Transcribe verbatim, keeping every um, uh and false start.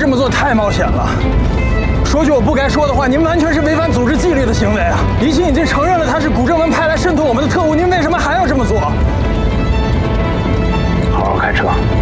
这么做太冒险了。说句我不该说的话，您完全是违反组织纪律的行为啊！李欣已经承认了他是古正文派来渗透我们的特务，您为什么还要这么做？ 好好开车。